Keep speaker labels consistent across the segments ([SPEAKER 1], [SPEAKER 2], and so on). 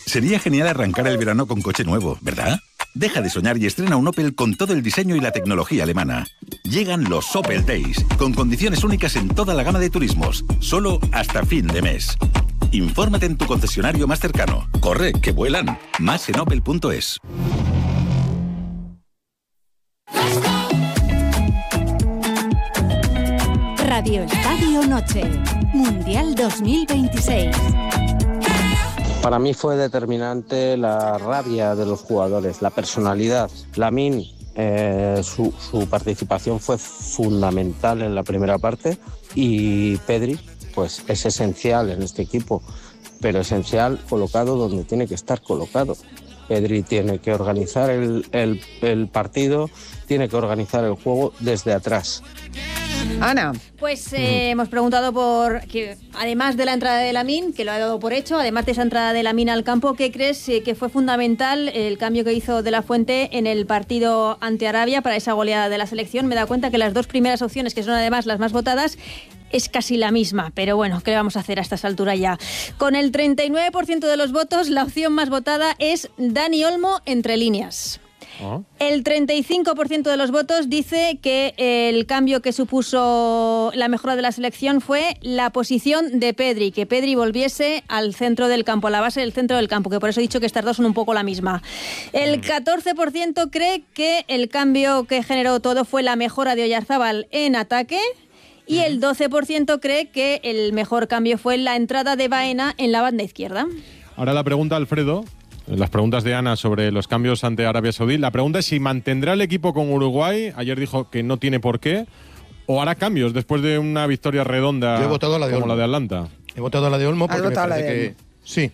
[SPEAKER 1] Sería genial arrancar el verano con coche nuevo, ¿verdad? Deja de soñar y estrena un Opel con todo el diseño y la tecnología alemana. Llegan los Opel Days, con condiciones únicas en toda la gama de turismos, solo hasta fin de mes. Infórmate en tu concesionario más cercano. Corre, que vuelan. Más en opel.es.
[SPEAKER 2] Radio Estadio Noche, Mundial 2026.
[SPEAKER 3] Para mí fue determinante la rabia de los jugadores, la personalidad. Lamine, su participación fue fundamental en la primera parte y Pedri, pues es esencial en este equipo, pero esencial colocado donde tiene que estar colocado. Pedri tiene que organizar el partido, tiene que organizar el juego desde atrás.
[SPEAKER 4] Ana.
[SPEAKER 5] Pues hemos preguntado por que, además de la entrada de Lamine, que lo ha dado por hecho, además de esa entrada de Lamine al campo, ¿qué crees que fue fundamental el cambio que hizo De La Fuente en el partido ante Arabia para esa goleada de la selección? Me da cuenta que las dos primeras opciones, que son además las más votadas, es casi la misma, pero bueno, ¿qué le vamos a hacer a estas alturas ya? Con el 39% de los votos, la opción más votada es Dani Olmo entre líneas. El 35% de los votos dice que el cambio que supuso la mejora de la selección fue la posición de Pedri, que Pedri volviese al centro del campo, a la base del centro del campo, que por eso he dicho que estas dos son un poco la misma. El 14% cree que el cambio que generó todo fue la mejora de Oyarzábal en ataque. Y el 12% cree que el mejor cambio fue la entrada de Baena en la banda izquierda.
[SPEAKER 6] Ahora la pregunta, Alfredo, las preguntas de Ana sobre los cambios ante Arabia Saudí. La pregunta es si mantendrá el equipo con Uruguay. Ayer dijo que no tiene por qué. ¿O hará cambios después de una victoria redonda como la de Atlanta?
[SPEAKER 7] He votado a la de Olmo porque me parece que... Sí,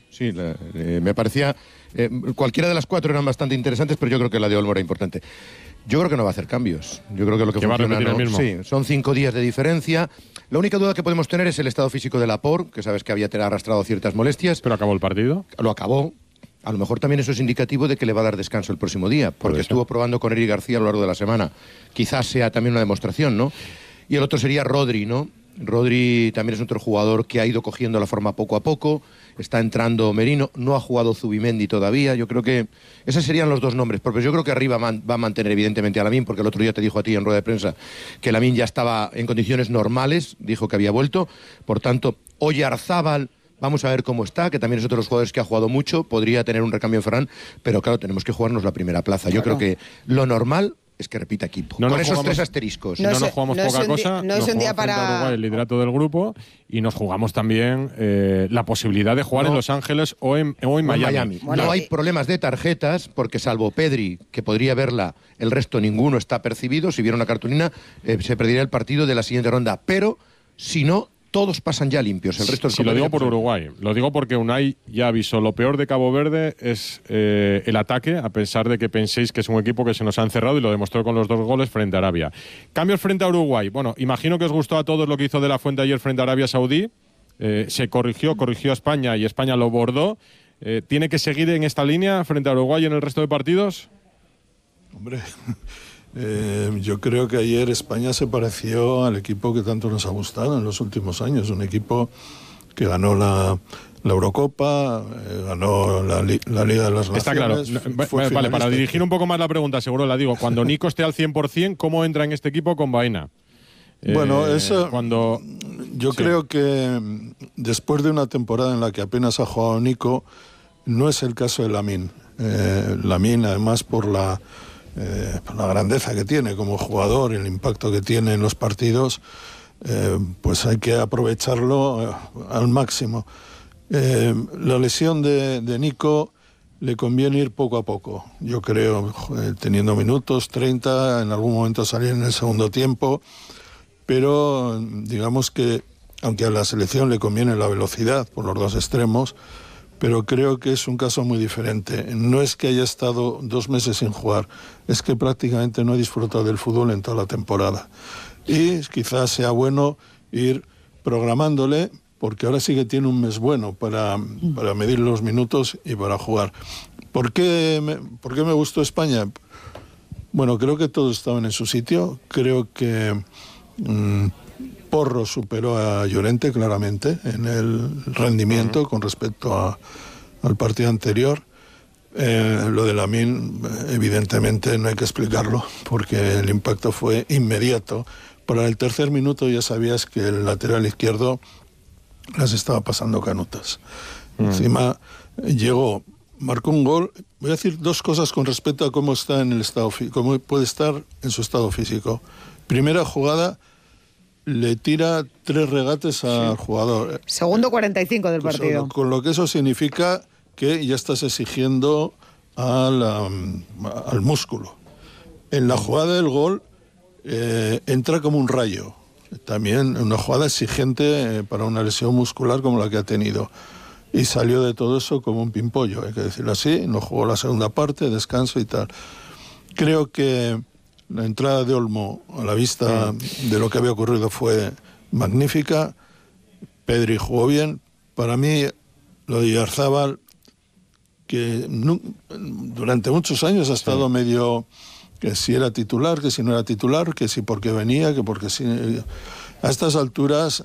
[SPEAKER 7] me parecía... cualquiera de las cuatro eran bastante interesantes, pero yo creo que la de Olmo era importante. Yo creo que no va a hacer cambios. Yo creo que lo que funciona
[SPEAKER 6] el mismo.
[SPEAKER 7] Sí, son 5 días de diferencia. La única duda que podemos tener es el estado físico de Laporte, que sabes que había arrastrado ciertas molestias.
[SPEAKER 6] ¿Pero acabó el partido?
[SPEAKER 7] Lo acabó. A lo mejor también eso es indicativo de que le va a dar descanso el próximo día, porque estuvo probando con Eric García a lo largo de la semana. Quizás sea también una demostración, ¿no? Y el otro sería Rodri, ¿no? Rodri también es otro jugador que ha ido cogiendo la forma poco a poco. Está entrando Merino, no ha jugado Zubimendi todavía. Yo creo que esos serían los dos nombres, porque yo creo que arriba va a mantener evidentemente a Lamine, porque el otro día te dijo a ti en rueda de prensa que Lamine ya estaba en condiciones normales, dijo que había vuelto. Por tanto, Oyarzábal, vamos a ver cómo está, que también es otro de los jugadores que ha jugado mucho, podría tener un recambio en Ferran, pero claro, tenemos que jugarnos la primera plaza. Yo creo que lo normal es que repita equipo. Con esos tres asteriscos.
[SPEAKER 6] No nos jugamos poca cosa.
[SPEAKER 4] No es un día para
[SPEAKER 6] Uruguay, el liderato del grupo, y nos jugamos también la posibilidad de jugar en Los Ángeles o en Miami.
[SPEAKER 7] Bueno, no hay problemas de tarjetas, porque salvo Pedri, que podría verla, el resto ninguno está percibido. Si viera una cartulina, se perdería el partido de la siguiente ronda. Pero, si no, todos pasan ya limpios. El resto
[SPEAKER 6] lo digo por Uruguay. Lo digo porque Unai ya avisó. Lo peor de Cabo Verde es el ataque, a pesar de que penséis que es un equipo que se nos ha encerrado, y lo demostró con los 2 goles frente a Arabia. Cambios frente a Uruguay. Bueno, imagino que os gustó a todos lo que hizo De La Fuente ayer frente a Arabia Saudí. Se corrigió a España y España lo bordó. ¿Tiene que seguir en esta línea frente a Uruguay en el resto de partidos?
[SPEAKER 8] Hombre... yo creo que ayer España se pareció al equipo que tanto nos ha gustado en los últimos años, un equipo que ganó la Eurocopa, ganó la Liga de las Naciones.
[SPEAKER 6] Está claro. Vale, para dirigir un poco más la pregunta, seguro la digo. Cuando Nico esté al 100%, ¿cómo entra en este equipo con Baena?
[SPEAKER 8] Bueno, eso yo creo que después de una temporada en la que apenas ha jugado Nico, no es el caso de Lamine. Lamine, además, por la grandeza que tiene como jugador, el impacto que tiene en los partidos, pues hay que aprovecharlo al máximo. La lesión de Nico le conviene ir poco a poco, yo creo, teniendo minutos, 30, en algún momento salir en el segundo tiempo, pero digamos que, aunque a la selección le conviene la velocidad por los dos extremos, pero creo que es un caso muy diferente. No es que haya estado 2 meses sin jugar, es que prácticamente no ha disfrutado del fútbol en toda la temporada. Y quizás sea bueno ir programándole, porque ahora sí que tiene un mes bueno para medir los minutos y para jugar. ¿Por qué me gustó España? Bueno, creo que todos estaban en su sitio. Creo que Porro superó a Llorente claramente en el rendimiento con respecto a al partido anterior. Lo de Lamine, evidentemente no hay que explicarlo, porque el impacto fue inmediato. Para el tercer minuto ya sabías que el lateral izquierdo las estaba pasando canutas. Encima llegó, marcó un gol. Voy a decir dos cosas con respecto a cómo está en el estado, cómo puede estar en su estado físico. Primera jugada, le tira 3 regates al jugador.
[SPEAKER 4] Segundo 45 del partido.
[SPEAKER 8] Con lo que eso significa que ya estás exigiendo al músculo. En la jugada del gol entra como un rayo. También una jugada exigente para una lesión muscular como la que ha tenido. Y salió de todo eso como un pimpollo, hay que decirlo así. No jugó la segunda parte, descanso y tal. Creo que la entrada de Olmo, a la vista de lo que había ocurrido, fue magnífica. Pedri jugó bien. Para mí, lo de Oyarzábal, que durante muchos años ha estado medio... que si era titular, que si no era titular, que si porque venía, que porque si... A estas alturas